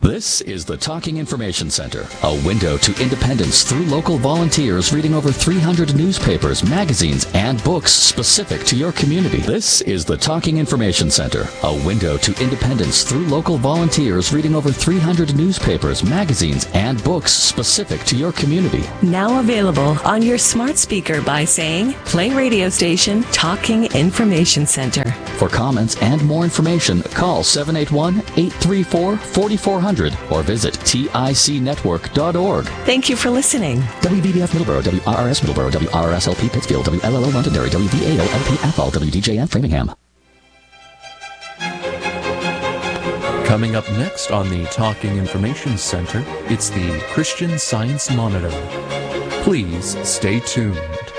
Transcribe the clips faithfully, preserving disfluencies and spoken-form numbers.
This is the Talking Information Center, a window to independence through local volunteers reading over three hundred newspapers, magazines, and books specific to your community. This is the Talking Information Center, a window to independence through local volunteers reading over three hundred newspapers, magazines, and books specific to your community. Now available on your smart speaker by saying, play radio station Talking Information Center. For comments and more information, call seven eight one, eight three four, four four zero zero or visit tic network dot org. Thank you for listening. W B B F Middleborough, W R R S Middleborough, W R R S L P Pittsfield, W L L O Londonderry, W V A O L P Athol, W D J N Framingham. Coming up next on the Talking Information Center, it's the Christian Science Monitor. Please stay tuned.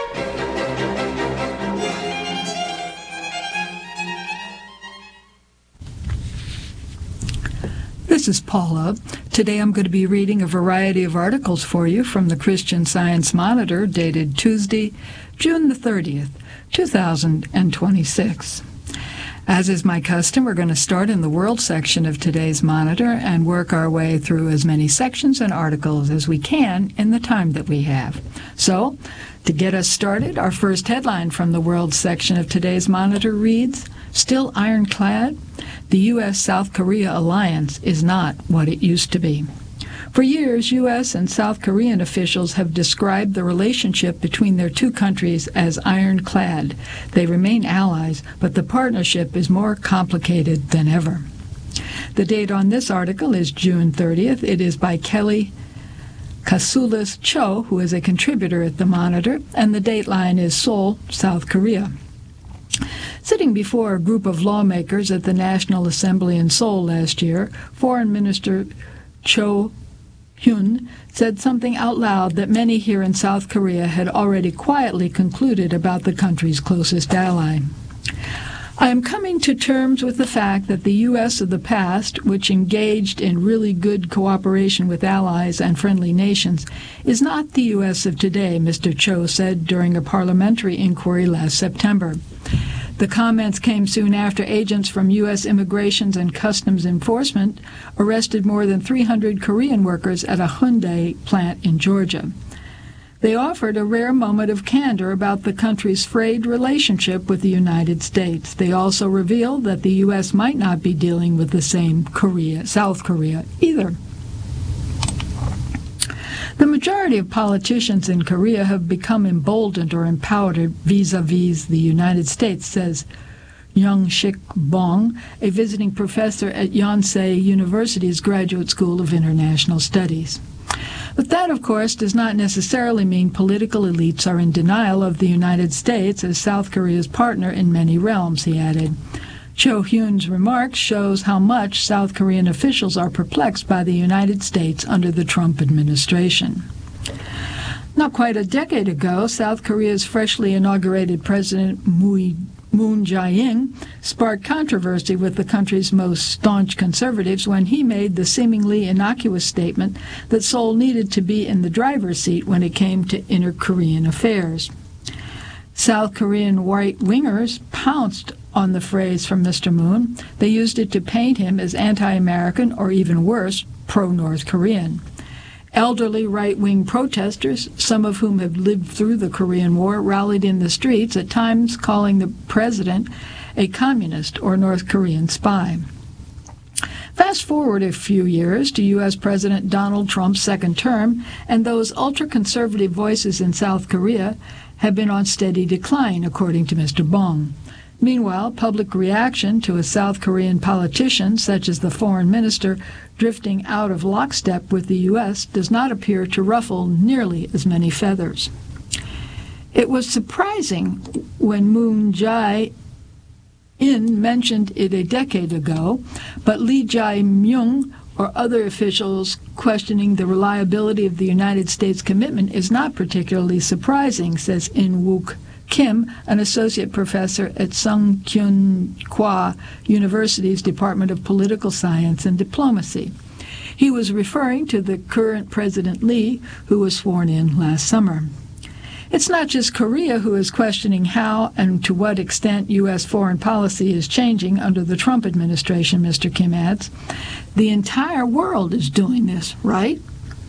This is Paula. Today I'm going to be reading a variety of articles for you from the Christian Science Monitor, dated Tuesday, June the thirtieth, two thousand twenty-six. As is my custom, we're going to start in the World section of today's Monitor and work our way through as many sections and articles as we can in the time that we have. So, to get us started, our first headline from the World section of today's Monitor reads, "Still ironclad? The U S South Korea alliance is not what it used to be." For years, U S and South Korean officials have described the relationship between their two countries as ironclad. They remain allies, but the partnership is more complicated than ever. The date on this article is June thirtieth. It is by Kelly Kasulis Cho, who is a contributor at the Monitor, and the dateline is Seoul, South Korea. Sitting before a group of lawmakers at the National Assembly in Seoul last year, Foreign Minister Cho Hyun said something out loud that many here in South Korea had already quietly concluded about the country's closest ally. "I am coming to terms with the fact that the U S of the past, which engaged in really good cooperation with allies and friendly nations, is not the U S of today," Mister Cho said during a parliamentary inquiry last September. The comments came soon after agents from U S Immigration and Customs Enforcement arrested more than three hundred Korean workers at a Hyundai plant in Georgia. They offered a rare moment of candor about the country's frayed relationship with the United States. They also revealed that the U S might not be dealing with the same Korea, South Korea either. The majority of politicians in Korea have become emboldened or empowered vis-a-vis the United States, says Young-Sik Bong, a visiting professor at Yonsei University's Graduate School of International Studies. But that, of course, does not necessarily mean political elites are in denial of the United States as South Korea's partner in many realms, he added. Cho Hyun's remarks shows how much South Korean officials are perplexed by the United States under the Trump administration. Not quite a decade ago, South Korea's freshly inaugurated President Moon Jae-in sparked controversy with the country's most staunch conservatives when he made the seemingly innocuous statement that Seoul needed to be in the driver's seat when it came to inter-Korean affairs. South Korean right-wingers pounced on the phrase from Mister Moon. They used it to paint him as anti-American or, even worse, pro-North Korean. Elderly right-wing protesters, some of whom have lived through the Korean War, rallied in the streets, at times calling the president a communist or North Korean spy. Fast forward a few years to U S President Donald Trump's second term, and those ultra-conservative voices in South Korea have been on steady decline, according to Mister Bong. Meanwhile, public reaction to a South Korean politician, such as the foreign minister, drifting out of lockstep with the U S does not appear to ruffle nearly as many feathers. It was surprising when Moon Jae-in mentioned it a decade ago, but Lee Jae-myung or other officials questioning the reliability of the United States commitment is not particularly surprising, says In-wook Kim, an associate professor at Sungkyunkwa University's Department of Political Science and Diplomacy. He was referring to the current President Lee, who was sworn in last summer. It's not just Korea who is questioning how and to what extent U S foreign policy is changing under the Trump administration, Mister Kim adds. The entire world is doing this, right?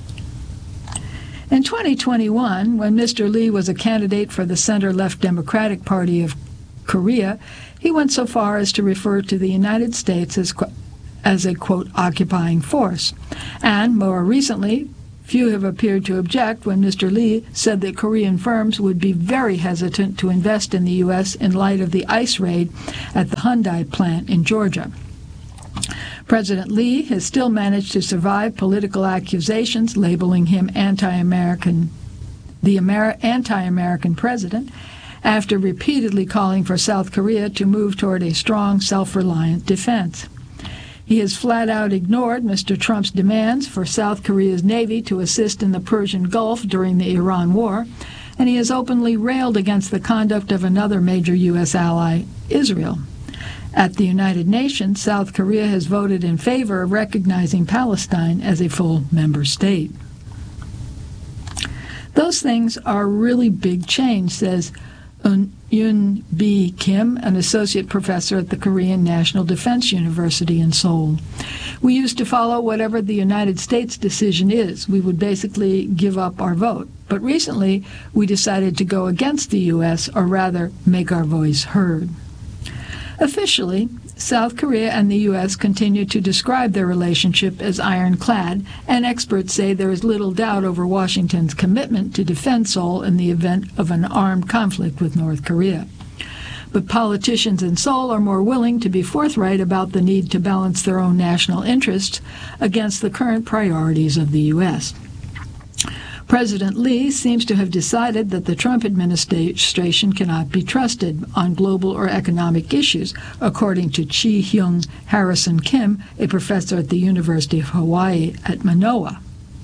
In twenty twenty-one, when Mister Lee was a candidate for the center-left Democratic Party of Korea, he went so far as to refer to the United States as, as a, quote, occupying force. And more recently, few have appeared to object when Mister Lee said that Korean firms would be very hesitant to invest in the U S in light of the ICE raid at the Hyundai plant in Georgia. President Lee has still managed to survive political accusations labeling him anti-American, the Amer- anti-American president, after repeatedly calling for South Korea to move toward a strong, self-reliant defense. He has flat-out ignored Mister Trump's demands for South Korea's Navy to assist in the Persian Gulf during the Iran war, and he has openly railed against the conduct of another major U S ally, Israel. At the United Nations, South Korea has voted in favor of recognizing Palestine as a full member state. Those things are a really big change, says Yoon B. Kim, an associate professor at the Korean National Defense University in Seoul. We used to follow whatever the United States decision is. We would basically give up our vote. But recently, we decided to go against the U S, or rather, make our voice heard. Officially, South Korea and the U S continue to describe their relationship as ironclad, and experts say there is little doubt over Washington's commitment to defend Seoul in the event of an armed conflict with North Korea. But politicians in Seoul are more willing to be forthright about the need to balance their own national interests against the current priorities of the U S. President Lee seems to have decided that the Trump administration cannot be trusted on global or economic issues, according to Chi Hyung Harrison Kim, a professor at the University of Hawaii at Manoa.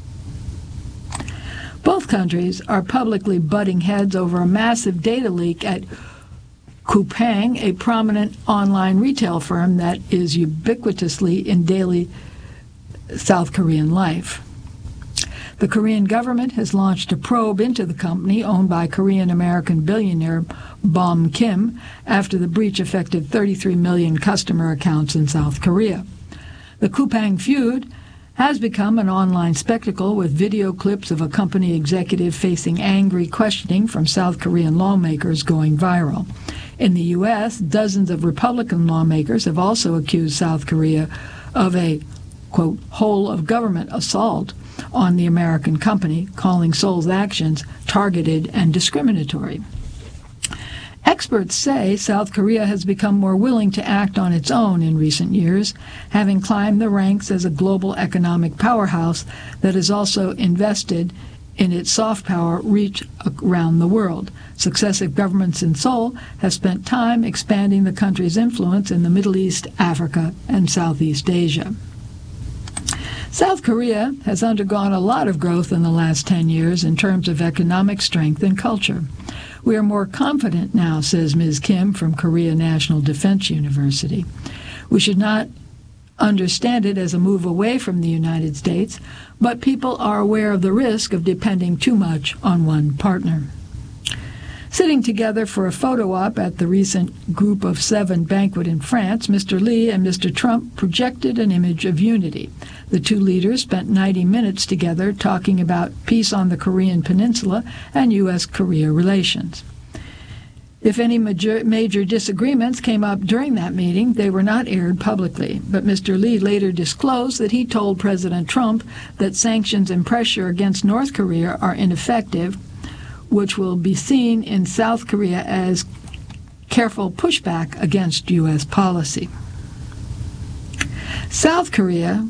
Both countries are publicly butting heads over a massive data leak at Coupang, a prominent online retail firm that is ubiquitously in daily South Korean life. The Korean government has launched a probe into the company owned by Korean-American billionaire Bom Kim after the breach affected thirty-three million customer accounts in South Korea. The Coupang feud has become an online spectacle with video clips of a company executive facing angry questioning from South Korean lawmakers going viral. In the U S, dozens of Republican lawmakers have also accused South Korea of a, quote, whole-of-government assault on the American company, calling Seoul's actions targeted and discriminatory. Experts say South Korea has become more willing to act on its own in recent years, having climbed the ranks as a global economic powerhouse that has also invested in its soft power reach around the world. Successive governments in Seoul have spent time expanding the country's influence in the Middle East, Africa, and Southeast Asia. South Korea has undergone a lot of growth in the last ten years in terms of economic strength and culture. We are more confident now, says Miz Kim from Korea National Defense University. We should not understand it as a move away from the United States, but people are aware of the risk of depending too much on one partner. Sitting together for a photo op at the recent Group of Seven banquet in France, Mister Lee and Mister Trump projected an image of unity. The two leaders spent ninety minutes together talking about peace on the Korean Peninsula and U S Korea relations. If any major, major disagreements came up during that meeting, they were not aired publicly. But Mister Lee later disclosed that he told President Trump that sanctions and pressure against North Korea are ineffective, which will be seen in South Korea as careful pushback against U S policy. South Korea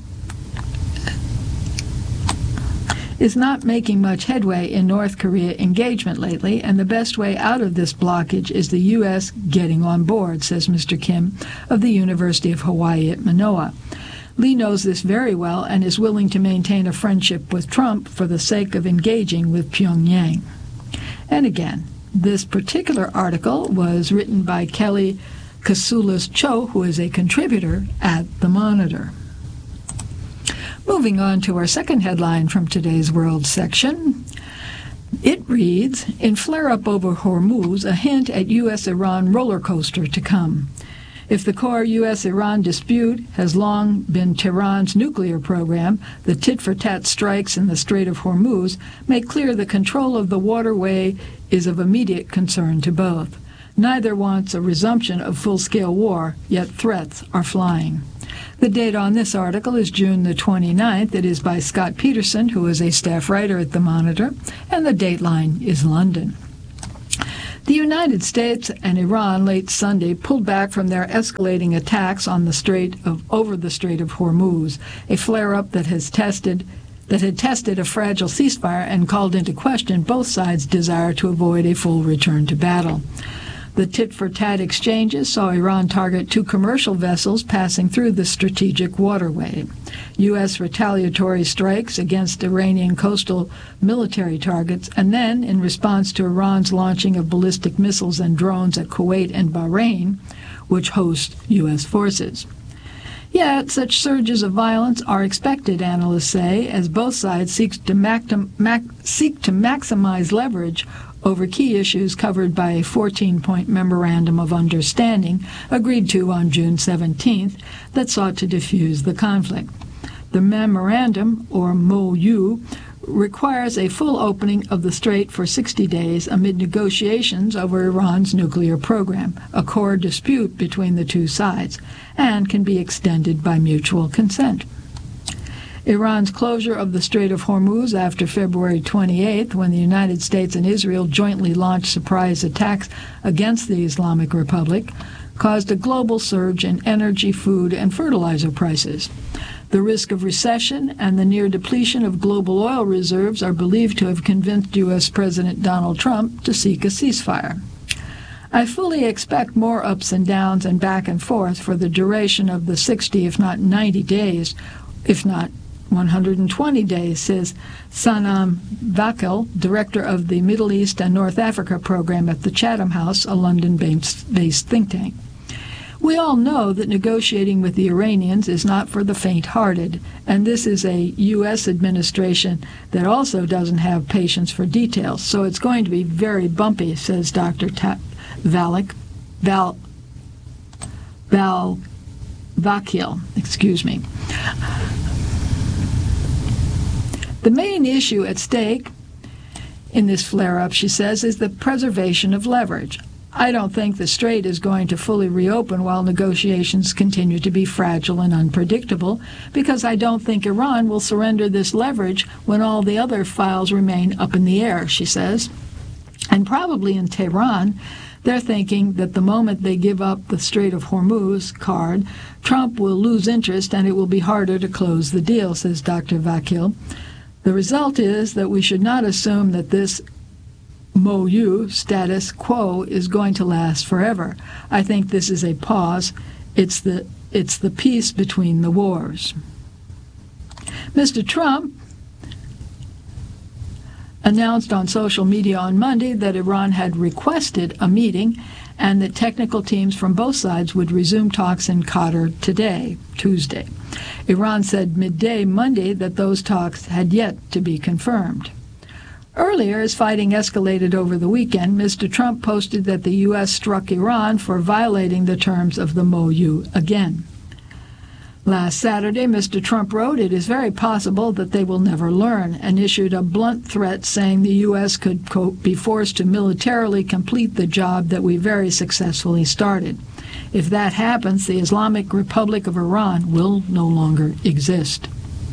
is not making much headway in North Korea engagement lately, and the best way out of this blockage is the U S getting on board, says Mister Kim of the University of Hawaii at Manoa. Lee knows this very well and is willing to maintain a friendship with Trump for the sake of engaging with Pyongyang. And again, this particular article was written by Kelly Kasulis Cho, who is a contributor at The Monitor. Moving on to our second headline from today's World section. It reads, in flare-up over Hormuz, a hint at U S Iran roller coaster to come. If the core U S Iran dispute has long been Tehran's nuclear program, the tit-for-tat strikes in the Strait of Hormuz make clear the control of the waterway is of immediate concern to both. Neither wants a resumption of full-scale war, yet threats are flying. The date on this article is June the twenty-ninth. It is by Scott Peterson, who is a staff writer at the Monitor, and the dateline is London. The United States and Iran late Sunday pulled back from their escalating attacks on the Strait of over the Strait of Hormuz, a flare-up that has tested that had tested a fragile ceasefire and called into question both sides' desire to avoid a full return to battle. The tit-for-tat exchanges saw Iran target two commercial vessels passing through the strategic waterway. U S retaliatory strikes against Iranian coastal military targets, and then, in response to Iran's launching of ballistic missiles and drones at Kuwait and Bahrain, which host U S forces. Yet, such surges of violence are expected, analysts say, as both sides seek to, mac- mac- seek to maximize leverage over key issues covered by a fourteen-point memorandum of understanding agreed to on June seventeenth that sought to defuse the conflict. The memorandum, or M O U, requires a full opening of the strait for sixty days amid negotiations over Iran's nuclear program, a core dispute between the two sides, and can be extended by mutual consent. Iran's closure of the Strait of Hormuz after February twenty-eighth, when the United States and Israel jointly launched surprise attacks against the Islamic Republic, caused a global surge in energy, food, and fertilizer prices. The risk of recession and the near depletion of global oil reserves are believed to have convinced U S President Donald Trump to seek a ceasefire. I fully expect more ups and downs and back and forth for the duration of the sixty, if not ninety days, if not one hundred twenty days, says Sanam Vakil, director of the Middle East and North Africa program at the Chatham House, a London-based based think tank. We all know that negotiating with the Iranians is not for the faint-hearted, and this is a U S administration that also doesn't have patience for details, so it's going to be very bumpy, says Doctor Ta- Valik, Val, Val Vakil, excuse me. The main issue at stake in this flare-up, she says, is the preservation of leverage. I don't think the strait is going to fully reopen while negotiations continue to be fragile and unpredictable, because I don't think Iran will surrender this leverage when all the other files remain up in the air, she says. And probably in Tehran, they're thinking that the moment they give up the Strait of Hormuz card, Trump will lose interest and it will be harder to close the deal, says Doctor Vakil. The result is that we should not assume that this M O U status quo is going to last forever. I think this is a pause. It's the it's the peace between the wars. Mister Trump announced on social media on Monday that Iran had requested a meeting and that technical teams from both sides would resume talks in Qatar today, Tuesday. Iran said midday Monday that those talks had yet to be confirmed. Earlier, as fighting escalated over the weekend, Mister Trump posted that the U S struck Iran for violating the terms of the M O U again. Last Saturday, Mister Trump wrote, "It is very possible that they will never learn," and issued a blunt threat saying the U S could, quote, be forced to militarily complete the job that we very successfully started. If that happens, the Islamic Republic of Iran will no longer exist.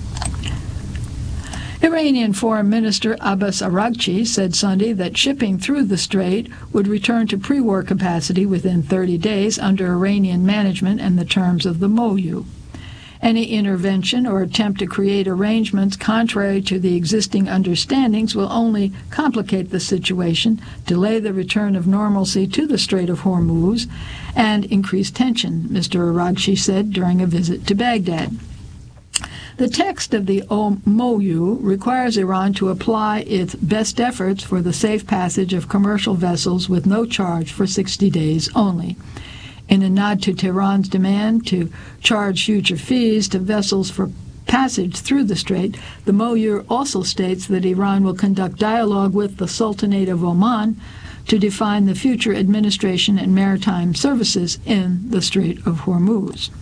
Iranian Foreign Minister Abbas Araghchi said Sunday that shipping through the strait would return to pre-war capacity within thirty days under Iranian management and the terms of the M O U. Any intervention or attempt to create arrangements contrary to the existing understandings will only complicate the situation, delay the return of normalcy to the Strait of Hormuz, and increase tension, Mister Araghchi said during a visit to Baghdad. The text of the M O U requires Iran to apply its best efforts for the safe passage of commercial vessels with no charge for sixty days only, in a nod to Tehran's demand to charge future fees to vessels for passage through the strait, the M O U also states that Iran will conduct dialogue with the Sultanate of Oman to define the future administration and maritime services in the Strait of Hormuz.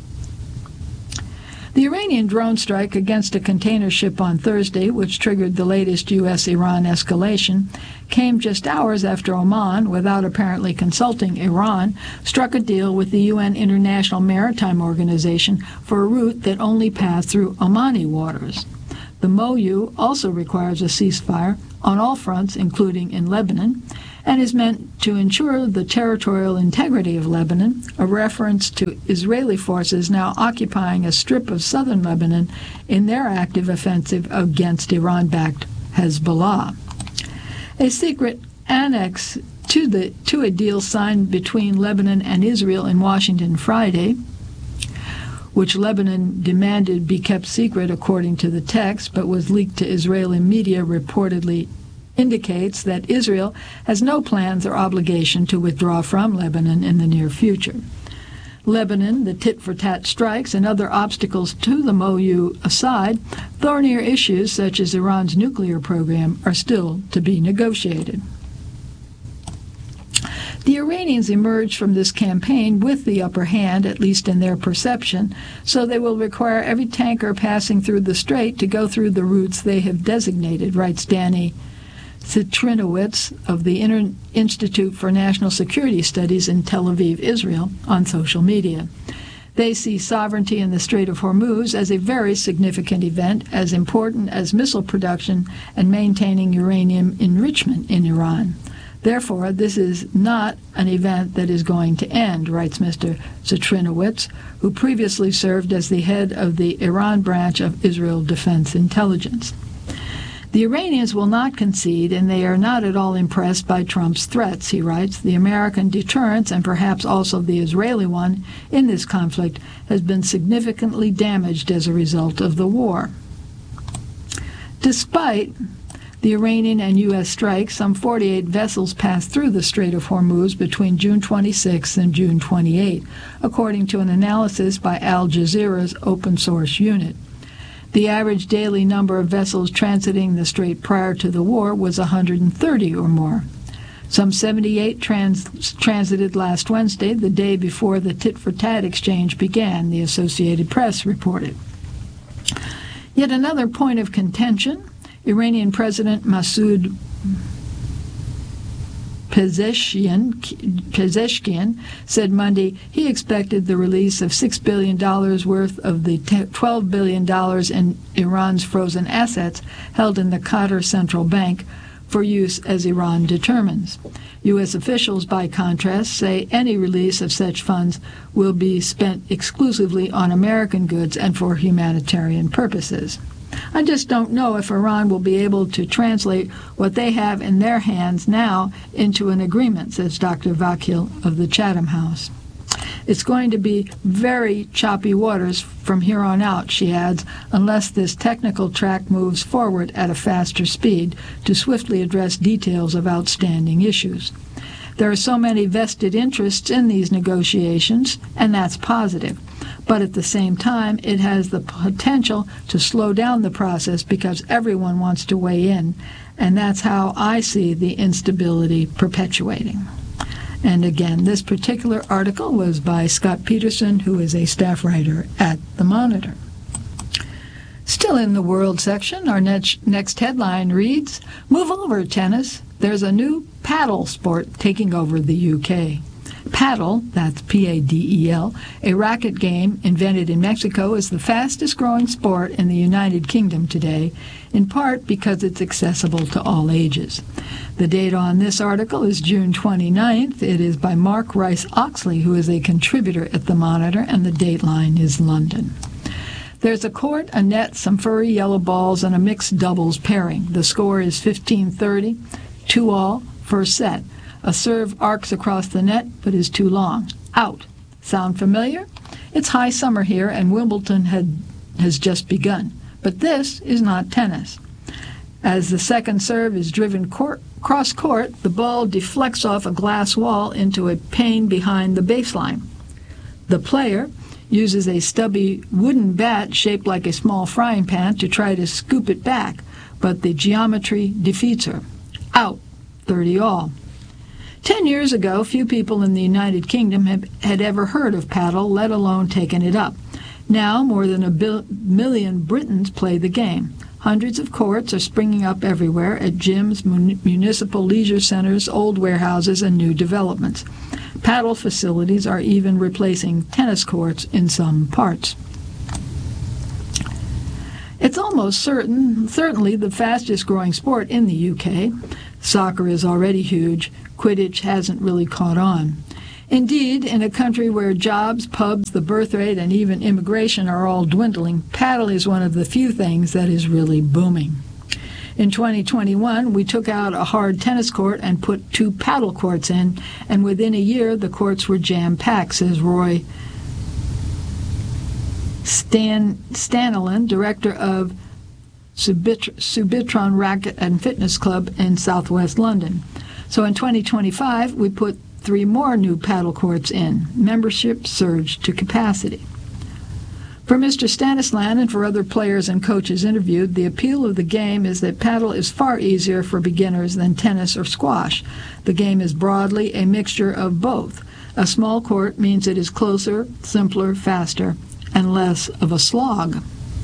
The Iranian drone strike against a container ship on Thursday, which triggered the latest U S Iran escalation, came just hours after Oman, without apparently consulting Iran, struck a deal with the U N International Maritime Organization for a route that only passed through Omani waters. The M O U also requires a ceasefire on all fronts, including in Lebanon, and is meant to ensure the territorial integrity of Lebanon, a reference to Israeli forces now occupying a strip of southern Lebanon in their active offensive against Iran-backed Hezbollah. A secret annex to the to a deal signed between Lebanon and Israel in Washington Friday, which Lebanon demanded be kept secret according to the text, but was leaked to Israeli media, reportedly indicates that Israel has no plans or obligation to withdraw from Lebanon in the near future. Lebanon, the tit-for-tat strikes, and other obstacles to the M O U aside, thornier issues such as Iran's nuclear program are still to be negotiated. The Iranians emerged from this campaign with the upper hand, at least in their perception, so they will require every tanker passing through the strait to go through the routes they have designated, writes Danny Citrinowicz of the Inter- Institute for National Security Studies in Tel Aviv, Israel, on social media. They see sovereignty in the Strait of Hormuz as a very significant event, as important as missile production and maintaining uranium enrichment in Iran. Therefore, this is not an event that is going to end, writes Mister Citrinowicz, who previously served as the head of the Iran branch of Israel Defense Intelligence. The Iranians will not concede, and they are not at all impressed by Trump's threats, he writes. The American deterrence, and perhaps also the Israeli one, in this conflict has been significantly damaged as a result of the war. Despite the Iranian and U S strikes, some forty-eight vessels passed through the Strait of Hormuz between June twenty-sixth and June twenty-eighth, according to an analysis by Al Jazeera's open source unit. The average daily number of vessels transiting the strait prior to the war was one hundred thirty or more. Some seventy-eight trans- transited last Wednesday, the day before the tit-for-tat exchange began, the Associated Press reported. Yet another point of contention, Iranian President Masoud Pezeshkian, Pezeshkian said Monday he expected the release of six billion dollars worth of the twelve billion dollars in Iran's frozen assets held in the Qatar Central Bank for use as Iran determines. U S officials, by contrast, say any release of such funds will be spent exclusively on American goods and for humanitarian purposes. I just don't know if Iran will be able to translate what they have in their hands now into an agreement, says Doctor Vakil of the Chatham House. It's going to be very choppy waters from here on out, she adds, unless this technical track moves forward at a faster speed to swiftly address details of outstanding issues. There are so many vested interests in these negotiations, and that's positive. But at the same time, it has the potential to slow down the process because everyone wants to weigh in, and that's how I see the instability perpetuating. And again, this particular article was by Scott Peterson, who is a staff writer at The Monitor. Still in the world section, our next, next headline reads, "Move over, tennis. There's a new paddle sport taking over the U K." Paddle, that's P A D E L, a racket game invented in Mexico, is the fastest-growing sport in the United Kingdom today, in part because it's accessible to all ages. The date on this article is June twenty-ninth. It is by Mark Rice Oxley, who is a contributor at The Monitor, and the dateline is London. There's a court, a net, some furry yellow balls, and a mixed doubles pairing. The score is fifteen thirty, two all, first set. A serve arcs across the net, but is too long. Out. Sound familiar? It's high summer here, and Wimbledon had, has just begun. But this is not tennis. As the second serve is driven court, cross-court, the ball deflects off a glass wall into a pane behind the baseline. The player, uses a stubby wooden bat shaped like a small frying pan to try to scoop it back, but the geometry defeats her. Out, thirty all. Ten years ago, few people in the United Kingdom have, had ever heard of paddle, let alone taken it up. Now, more than a bil- million Britons play the game. Hundreds of courts are springing up everywhere at gyms, mun- municipal leisure centers, old warehouses, and new developments. Paddle facilities are even replacing tennis courts in some parts. It's almost certain, certainly the fastest growing sport in the U K. Soccer is already huge. Quidditch hasn't really caught on. Indeed, in a country where jobs, pubs, the birth rate, and even immigration are all dwindling, paddle is one of the few things that is really booming. In twenty twenty-one, we took out a hard tennis court and put two paddle courts in, and within a year the courts were jam-packed, says Roy Stan Stanelin, director of Subit- Subitron Racket and Fitness Club in southwest London. So in twenty twenty-five, we put three more new paddle courts in. Membership surged to capacity. For Mister Stanislan and for other players and coaches interviewed, the appeal of the game is that paddle is far easier for beginners than tennis or squash. The game is broadly a mixture of both. A small court means it is closer, simpler, faster, and less of a slog.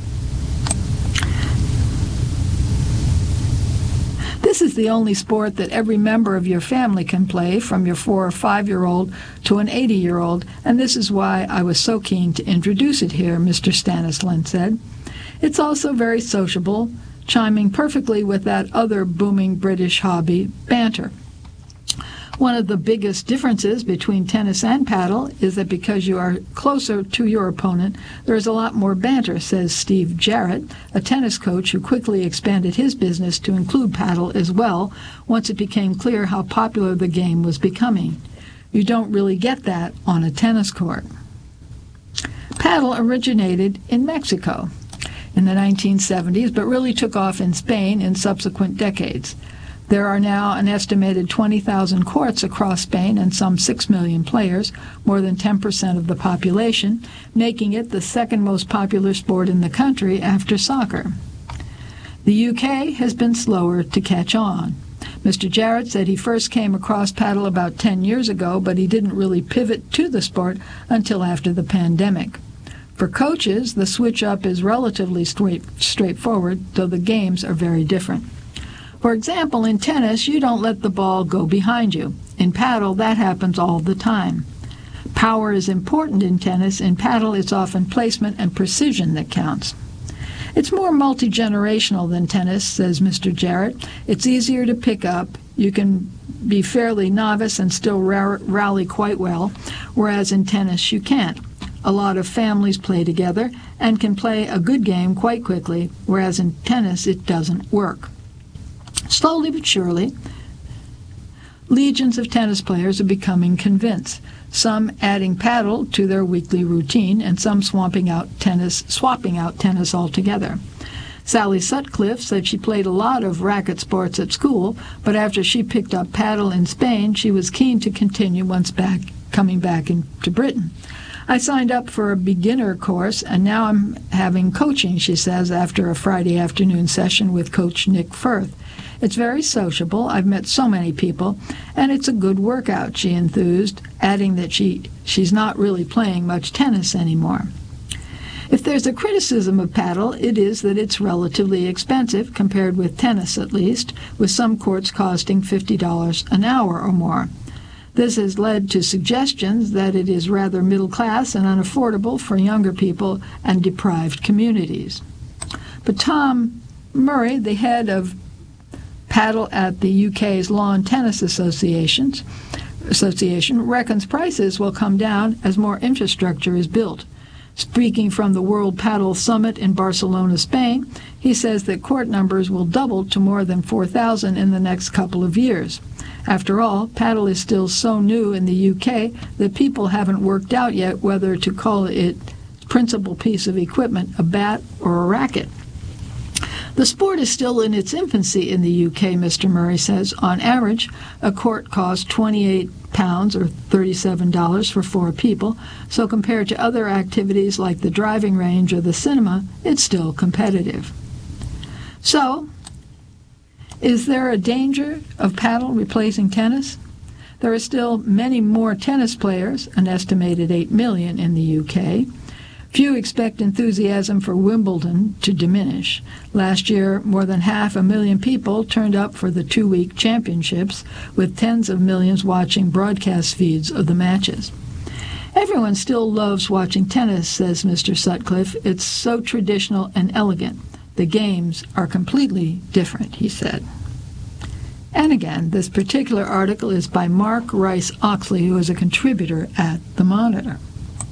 This is the only sport that every member of your family can play, from your four or five-year-old to an eighty-year-old, and this is why I was so keen to introduce it here, Mister Stanislan said. It's also very sociable, chiming perfectly with that other booming British hobby, banter. One of the biggest differences between tennis and paddle is that because you are closer to your opponent, there is a lot more banter, says Steve Jarrett, a tennis coach who quickly expanded his business to include paddle as well once it became clear how popular the game was becoming. You don't really get that on a tennis court. Paddle originated in Mexico in the nineteen seventies, but really took off in Spain in subsequent decades. There are now an estimated twenty thousand courts across Spain and some six million players, more than ten percent of the population, making it the second most popular sport in the country after soccer. The U K has been slower to catch on. Mister Jarrett said he first came across paddle about ten years ago, but he didn't really pivot to the sport until after the pandemic. For coaches, the switch up is relatively straight, straightforward, though the games are very different. For example, in tennis, you don't let the ball go behind you. In paddle, that happens all the time. Power is important in tennis. In paddle, it's often placement and precision that counts. It's more multi-generational than tennis, says Mister Jarrett. It's easier to pick up. You can be fairly novice and still ra- rally quite well, whereas in tennis you can't. A lot of families play together and can play a good game quite quickly, whereas in tennis it doesn't work. Slowly but surely, legions of tennis players are becoming convinced, some adding paddle to their weekly routine and some swapping out tennis, swapping out tennis altogether. Sally Sutcliffe said she played a lot of racket sports at school, but after she picked up paddle in Spain, she was keen to continue once back, coming back into Britain. I signed up for a beginner course, and now I'm having coaching, she says, after a Friday afternoon session with Coach Nick Firth. It's very sociable. I've met so many people, and it's a good workout, she enthused, adding that she she's not really playing much tennis anymore. If there's a criticism of paddle, it is that it's relatively expensive, compared with tennis at least, with some courts costing fifty dollars an hour or more. This has led to suggestions that it is rather middle class and unaffordable for younger people and deprived communities. But Tom Murray, the head of paddle at the U K's Lawn Tennis Associations, Association, reckons prices will come down as more infrastructure is built. Speaking from the World Paddle Summit in Barcelona, Spain, he says that court numbers will double to more than four thousand in the next couple of years. After all, paddle is still so new in the U K that people haven't worked out yet whether to call its principal piece of equipment a bat or a racket. The sport is still in its infancy in the U K, Mister Murray says. On average, a court costs twenty-eight pounds or thirty-seven dollars for four people, so compared to other activities like the driving range or the cinema, it's still competitive. So, is there a danger of paddle replacing tennis? There are still many more tennis players, an estimated eight million in the U K. Few expect enthusiasm for Wimbledon to diminish. Last year, more than half a million people turned up for the two-week championships, with tens of millions watching broadcast feeds of the matches. Everyone still loves watching tennis, says Mister Sutcliffe. It's so traditional and elegant. The games are completely different, he said. And again, this particular article is by Mark Rice Oxley, who is a contributor at The Monitor.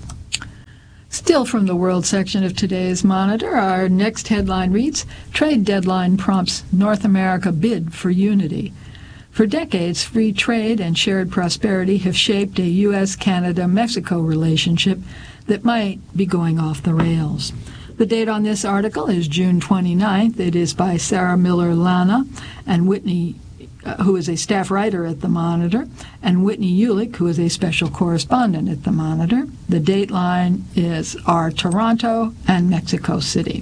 Still from the world section of today's Monitor, our next headline reads, Trade Deadline Prompts North America Bid for Unity. For decades, free trade and shared prosperity have shaped a U S Canada Mexico relationship that might be going off the rails. The date on this article is June twenty-ninth. It is by Sarah Miller-Lana and Whitney Uh, who is a staff writer at The Monitor, and Whitney Ulick, who is a special correspondent at The Monitor. The dateline is our Toronto and Mexico City.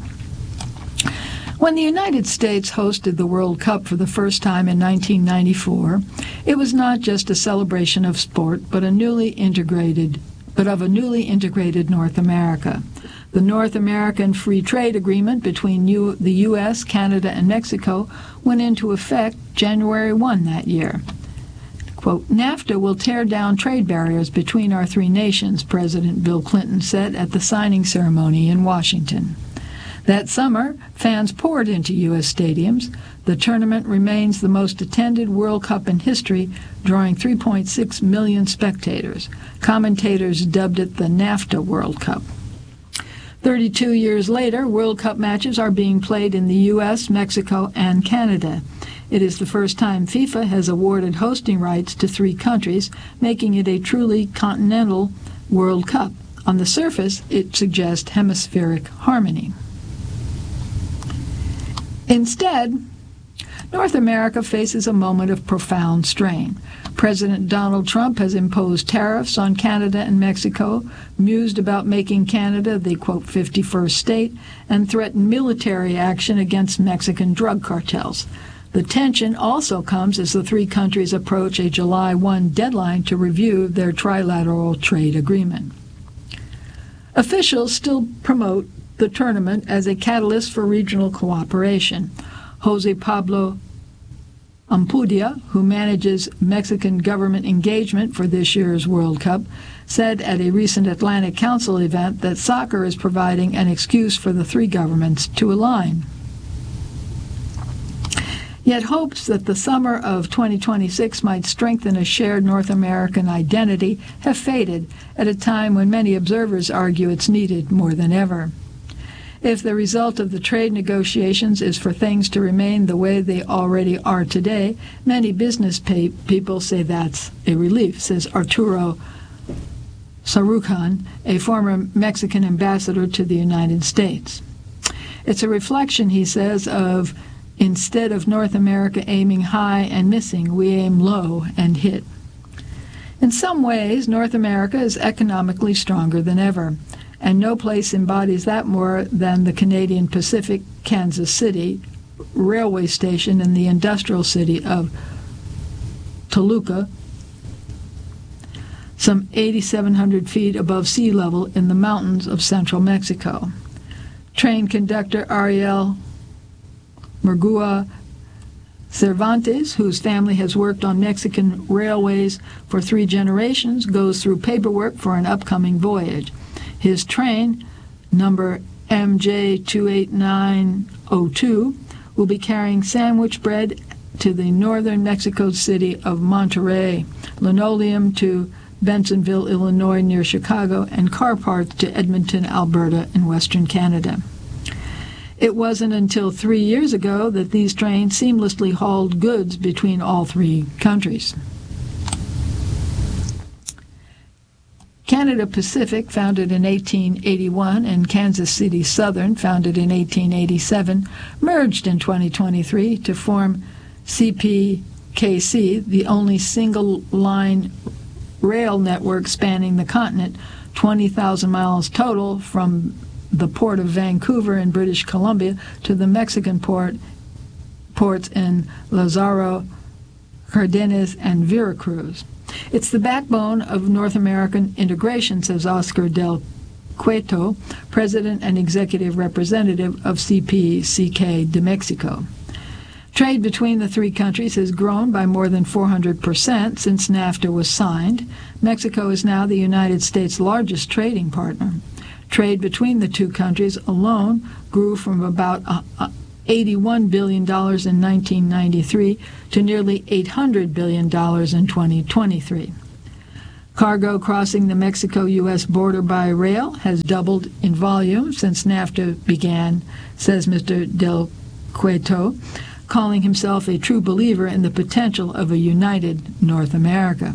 When the United States hosted the World Cup for the first time in nineteen ninety-four, it was not just a celebration of sport, but a newly integrated, but of a newly integrated North America. The North American Free Trade Agreement between U- the U S, Canada, and Mexico went into effect January first that year. Quote, NAFTA will tear down trade barriers between our three nations, President Bill Clinton said at the signing ceremony in Washington. That summer, fans poured into U S stadiums. The tournament remains the most attended World Cup in history, drawing three point six million spectators. Commentators dubbed it the NAFTA World Cup. thirty-two years later, World Cup matches are being played in the U S, Mexico, and Canada. It is the first time FIFA has awarded hosting rights to three countries, making it a truly continental World Cup. On the surface, it suggests hemispheric harmony. Instead, North America faces a moment of profound strain. President Donald Trump has imposed tariffs on Canada and Mexico, mused about making Canada the, quote, fifty-first state, and threatened military action against Mexican drug cartels. The tension also comes as the three countries approach a July first deadline to review their trilateral trade agreement. Officials still promote the tournament as a catalyst for regional cooperation. Jose Pablo Ampudia, who manages Mexican government engagement for this year's World Cup, said at a recent Atlantic Council event that soccer is providing an excuse for the three governments to align. Yet hopes that the summer of twenty twenty-six might strengthen a shared North American identity have faded at a time when many observers argue it's needed more than ever. If the result of the trade negotiations is for things to remain the way they already are today, many business pay- people say that's a relief, says Arturo Saruchan, a former Mexican ambassador to the United States. It's a reflection, he says, of instead of North America aiming high and missing, we aim low and hit. In some ways, North America is economically stronger than ever, and no place embodies that more than the Canadian Pacific Kansas City railway station in the industrial city of Toluca, some eighty-seven hundred feet above sea level in the mountains of central Mexico. Train conductor Ariel Murgua Cervantes, whose family has worked on Mexican railways for three generations, goes through paperwork for an upcoming voyage. His train, number M J two eight nine oh two, will be carrying sandwich bread to the northern Mexico city of Monterrey, linoleum to Bensenville, Illinois, near Chicago, and car parts to Edmonton, Alberta, in western Canada. It wasn't until three years ago that these trains seamlessly hauled goods between all three countries. Canada Pacific, founded in eighteen eighty-one, and Kansas City Southern, founded in eighteen eighty-seven, merged in twenty twenty-three to form C P K C, the only single-line rail network spanning the continent, twenty thousand miles total from the port of Vancouver in British Columbia to the Mexican port ports in Lázaro Cárdenas and Veracruz. It's the backbone of North American integration, says Oscar Del Cueto, president and executive representative of C P C K de Mexico. Trade between the three countries has grown by more than four hundred percent since NAFTA was signed. Mexico is now the United States' largest trading partner. Trade between the two countries alone grew from about eighty-one billion dollars in nineteen ninety-three to nearly eight hundred billion dollars in twenty twenty-three. Cargo crossing the Mexico-U S border by rail has doubled in volume since NAFTA began, says Mister Del Cueto, calling himself a true believer in the potential of a united North America.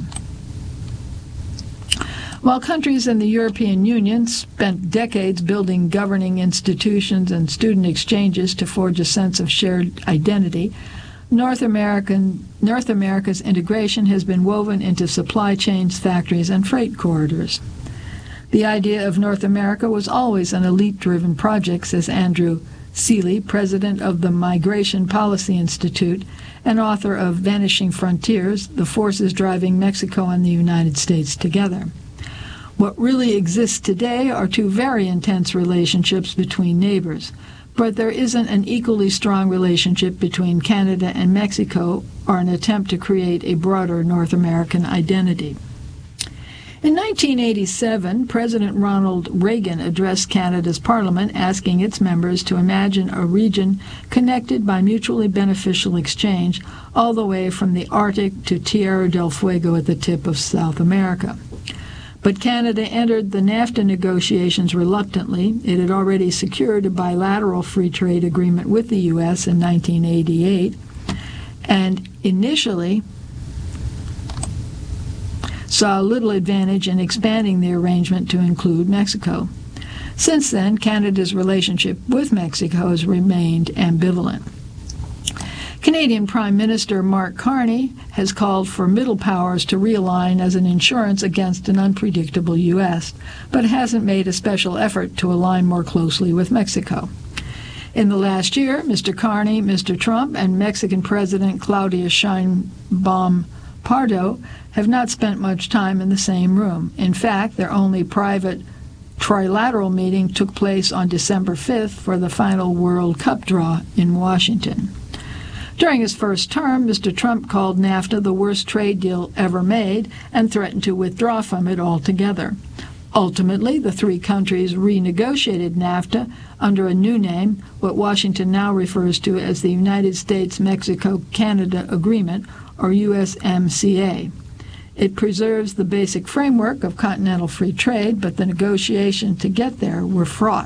While countries in the European Union spent decades building governing institutions and student exchanges to forge a sense of shared identity, North American, North America's integration has been woven into supply chains, factories, and freight corridors. The idea of North America was always an elite-driven project, says Andrew Seeley, president of the Migration Policy Institute and author of Vanishing Frontiers, The Forces Driving Mexico and the United States Together. What really exists today are two very intense relationships between neighbors, but there isn't an equally strong relationship between Canada and Mexico or an attempt to create a broader North American identity. In nineteen eighty-seven, President Ronald Reagan addressed Canada's Parliament asking its members to imagine a region connected by mutually beneficial exchange all the way from the Arctic to Tierra del Fuego at the tip of South America. But Canada entered the NAFTA negotiations reluctantly. It had already secured a bilateral free trade agreement with the U S in nineteen eighty-eight, and initially saw little advantage in expanding the arrangement to include Mexico. Since then, Canada's relationship with Mexico has remained ambivalent. Canadian Prime Minister Mark Carney has called for middle powers to realign as an insurance against an unpredictable U S, but hasn't made a special effort to align more closely with Mexico. In the last year, Mister Carney, Mister Trump, and Mexican President Claudia Sheinbaum Pardo have not spent much time in the same room. In fact, their only private trilateral meeting took place on December fifth for the final World Cup draw in Washington. During his first term, Mister Trump called NAFTA the worst trade deal ever made and threatened to withdraw from it altogether. Ultimately, the three countries renegotiated NAFTA under a new name, what Washington now refers to as the United States-Mexico-Canada Agreement, or U S M C A. It preserves the basic framework of continental free trade, but the negotiations to get there were fraught.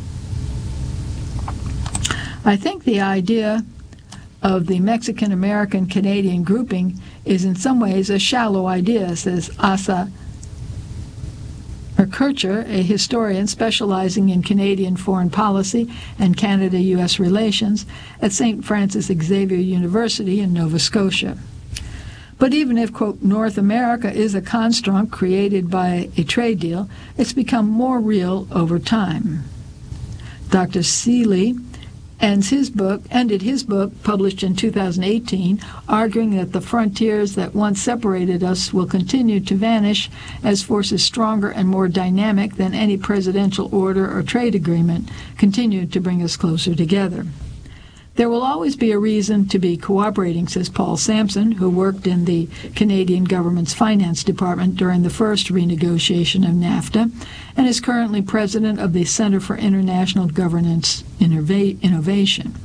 I think the idea of the Mexican-American-Canadian grouping is in some ways a shallow idea, says Asa Kircher, a historian specializing in Canadian foreign policy and Canada-U S relations at Saint Francis Xavier University in Nova Scotia. But even if, quote, North America is a construct created by a trade deal, it's become more real over time. Doctor Seeley ends his book, ended his book, published in two thousand eighteen, arguing that the frontiers that once separated us will continue to vanish as forces stronger and more dynamic than any presidential order or trade agreement continue to bring us closer together. There will always be a reason to be cooperating, says Paul Sampson, who worked in the Canadian government's finance department during the first renegotiation of NAFTA and is currently president of the Center for International Governance Innova- Innovation.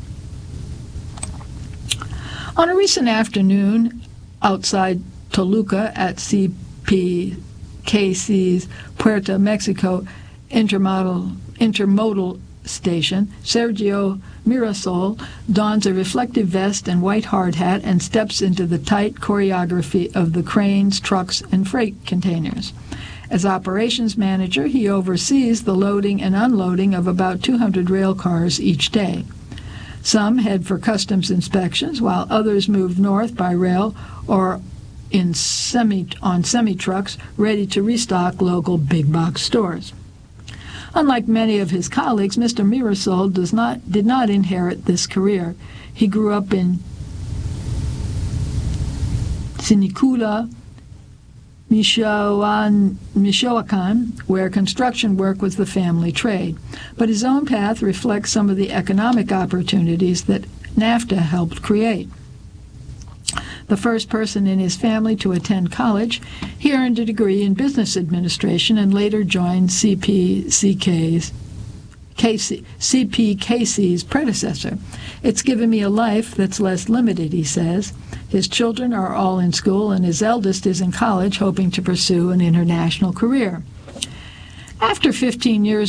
On a recent afternoon outside Toluca at C P K C's Puerto Mexico intermodal, intermodal station, Sergio Mirasol dons a reflective vest and white hard hat and steps into the tight choreography of the cranes, trucks, and freight containers. As operations manager, he oversees the loading and unloading of about two hundred rail cars each day. Some head for customs inspections, while others move north by rail or in semi on semi-trucks ready to restock local big-box stores. Unlike many of his colleagues, Mister Mirasol does not did not inherit this career. He grew up in Sinicula, Michoacan, where construction work was the family trade. But his own path reflects some of the economic opportunities that NAFTA helped create. The first person in his family to attend college, he earned a degree in business administration and later joined C P C K's K C, C P K C's predecessor. It's given me a life that's less limited, he says. His children are all in school, and his eldest is in college, hoping to pursue an international career. After fifteen years